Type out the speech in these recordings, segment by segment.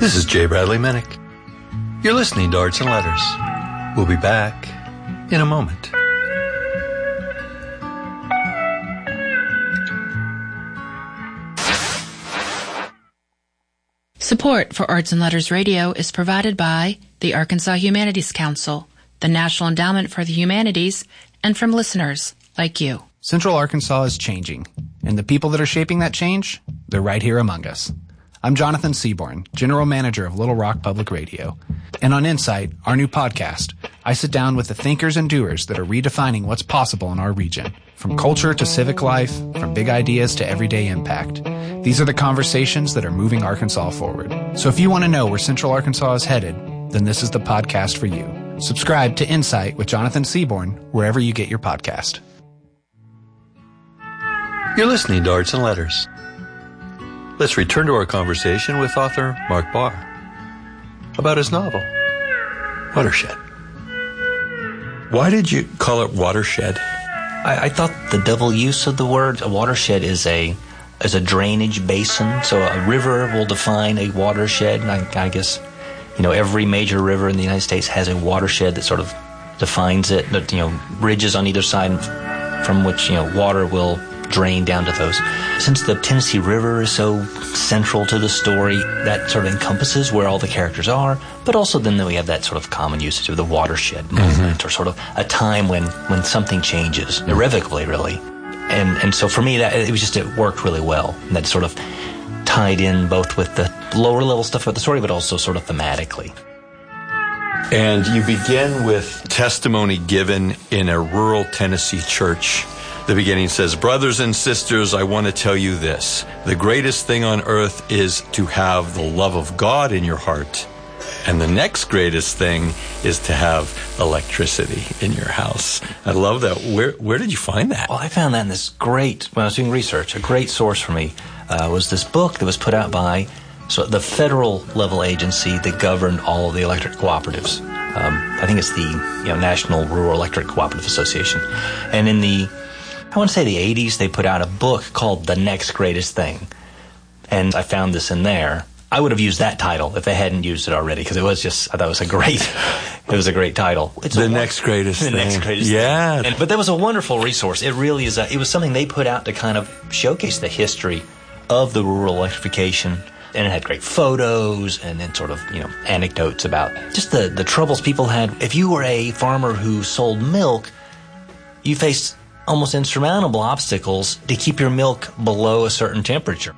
This is J. Bradley Minnick. You're listening to Arts and Letters. We'll be back in a moment. Support for Arts and Letters Radio is provided by the Arkansas Humanities Council, the National Endowment for the Humanities, and from listeners like you. Central Arkansas is changing, and the people that are shaping that change, they're right here among us. I'm Jonathan Seaborn, General Manager of Little Rock Public Radio. And on Insight, our new podcast, I sit down with the thinkers and doers that are redefining what's possible in our region. From culture to civic life, from big ideas to everyday impact. These are the conversations that are moving Arkansas forward. So if you want to know where Central Arkansas is headed, then this is the podcast for you. Subscribe to Insight with Jonathan Seaborn wherever you get your podcast. You're listening to Arts and Letters. Let's return to our conversation with author Mark Barr about his novel, Watershed. Why did you call it Watershed? I thought the double use of the word, a watershed is a drainage basin. So a river will define a watershed. And I guess, every major river in the United States has a watershed that sort of defines it. Ridges on either side from which, water will drain down to those. Since the Tennessee River is so central to the story, that sort of encompasses where all the characters are, but also then we have that sort of common usage of the watershed movement, or sort of a time when something changes, irrevocably, really. And so for me, it worked really well. And that sort of tied in both with the lower level stuff of the story, but also sort of thematically. And you begin with testimony given in a rural Tennessee church. The beginning says, "Brothers and sisters, I want to tell you this. The greatest thing on earth is to have the love of God in your heart. And the next greatest thing is to have electricity in your house." I love that. Where did you find that? Well, I found that in this when I was doing research, a great source for me was this book that was put out by the federal level agency that governed all of the electric cooperatives. I think it's the National Rural Electric Cooperative Association. And in the 80s, they put out a book called The Next Greatest Thing. And I found this in there. I would have used that title if they hadn't used it already, because I thought it was a great title. It's The Next Greatest Thing. The Next Greatest Thing. But that was a wonderful resource. It really is. It was something they put out to kind of showcase the history of the rural electrification. And it had great photos and then sort of, anecdotes about just the troubles people had. If you were a farmer who sold milk, you faced almost insurmountable obstacles to keep your milk below a certain temperature.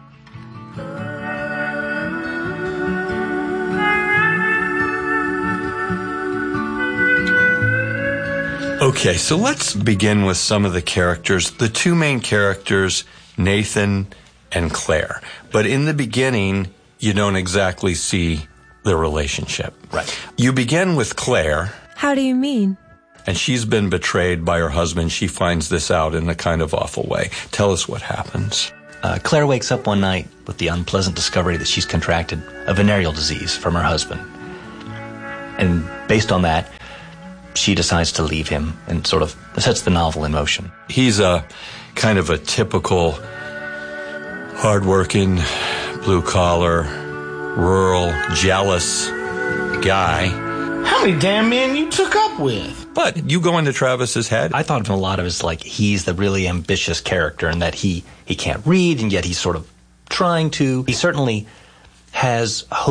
Okay, so let's begin with some of the characters. The two main characters, Nathan and Claire. But in the beginning, you don't exactly see the relationship. Right. You begin with Claire. How do you mean? And she's been betrayed by her husband. She finds this out in a kind of awful way. Tell us what happens. Claire wakes up one night with the unpleasant discovery that she's contracted a venereal disease from her husband. And based on that, she decides to leave him and sort of sets the novel in motion. He's a kind of a typical hardworking, blue-collar, rural, jealous guy. How many damn men you took up with? But you go into Travis's head. I thought of him a lot as he's the really ambitious character, and that he can't read, and yet he's sort of trying to. He certainly has hope